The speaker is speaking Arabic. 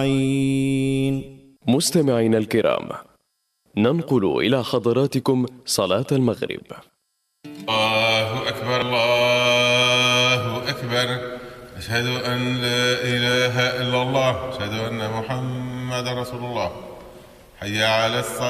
مستمعينا الكرام، ننقل إلى حضراتكم صلاة المغرب. الله أكبر الله أكبر، أشهد أن لا إله إلا الله، أشهد أن محمد رسول الله. حي على الصلاة.